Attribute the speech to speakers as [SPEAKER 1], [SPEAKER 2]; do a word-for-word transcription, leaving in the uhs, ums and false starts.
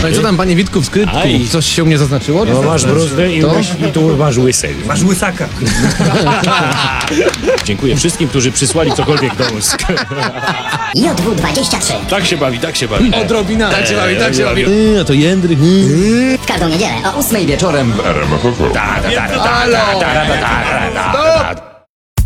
[SPEAKER 1] No i co tam, panie Witku, w skrytku?
[SPEAKER 2] Aj.
[SPEAKER 1] Coś się u mnie zaznaczyło?
[SPEAKER 2] No masz bruzdę i,
[SPEAKER 1] To?
[SPEAKER 2] masz, i tu masz łysej.
[SPEAKER 3] Masz łysaka.
[SPEAKER 2] Dziękuję wszystkim, którzy przysłali cokolwiek do ust.
[SPEAKER 4] J W dwadzieścia trzy.
[SPEAKER 2] Tak się bawi, tak się bawi.
[SPEAKER 1] Odrobina. Tak się bawi, tak się bawi.
[SPEAKER 5] Yy, a to Jędrych. Yy.
[SPEAKER 4] W każdą niedzielę o ósmej wieczorem.
[SPEAKER 1] Halo! Stop!